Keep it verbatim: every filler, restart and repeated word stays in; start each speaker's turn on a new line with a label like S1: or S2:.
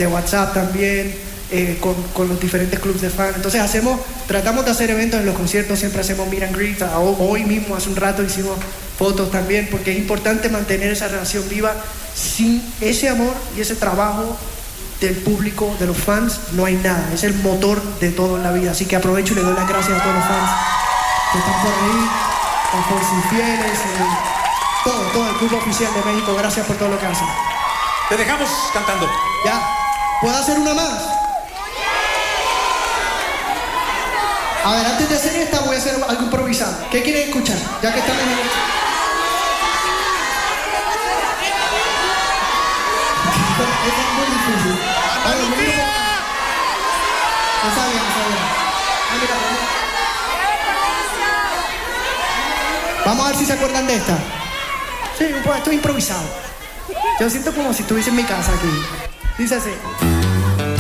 S1: de WhatsApp también, eh, con, con los diferentes clubes de fans. Entonces hacemos, tratamos de hacer eventos en los conciertos, siempre hacemos meet and greet. Hoy mismo, hace un rato, hicimos fotos también, porque es importante mantener esa relación viva. Sin ese amor y ese trabajo del público, de los fans, no hay nada. Es el motor de todo en la vida. Así que aprovecho y le doy las gracias a todos los fans que están por ahí, los fans infieles, el, todo, todo el Club Oficial de México. Gracias por todo lo que hacen.
S2: Te dejamos cantando.
S1: Ya. ¿Puedo hacer una más? A ver, antes de hacer esta voy a hacer algo improvisado. ¿Qué quieren escuchar? Ya que estamos en el... Esta es muy difícil. A ver, muy bien. Está bien, está bien. Ah, mira, mira. Vamos a ver si se acuerdan de esta. Sí, un poco, esto es improvisado. Yo siento como si estuviese en mi casa aquí. Dice así.